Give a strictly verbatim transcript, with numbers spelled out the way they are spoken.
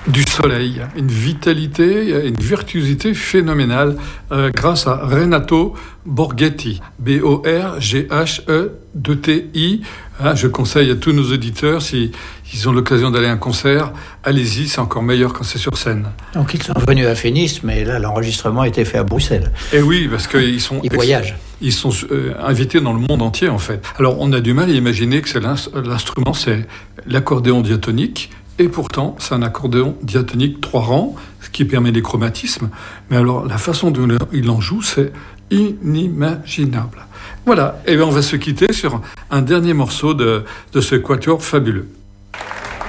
du soleil, une vitalité, une virtuosité phénoménale euh, grâce à Renato Borghetti, B O R G H E deux T I. Hein, je conseille à tous nos auditeurs, si ils ont l'occasion d'aller à un concert, allez-y, c'est encore meilleur quand c'est sur scène. Donc ils sont venus à Phénice, mais là l'enregistrement a été fait à Bruxelles. Et oui, parce qu'ils sont... Ils voyagent. Ils sont euh, invités dans le monde entier, en fait. Alors, on a du mal à imaginer que c'est l'instrument, c'est l'accordéon diatonique, et pourtant, c'est un accordéon diatonique trois rangs, ce qui permet les chromatismes. Mais alors, la façon dont il en joue, c'est inimaginable. Voilà, et bien on va se quitter sur un dernier morceau de, de ce quatuor fabuleux.